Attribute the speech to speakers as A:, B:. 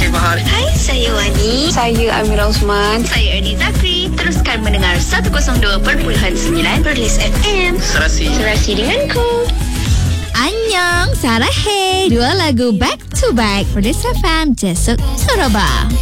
A: Hai Fahal.
B: Hai, saya Wani.
C: Saya Amira Osman.
B: Saya Ernie Zakri. Teruskan mendengar 102.9 Perlis FM. Serasi denganku.
D: Annyeong, Sarah Hey. Dua lagu back to back Perlis FM Jesuk Sarawak.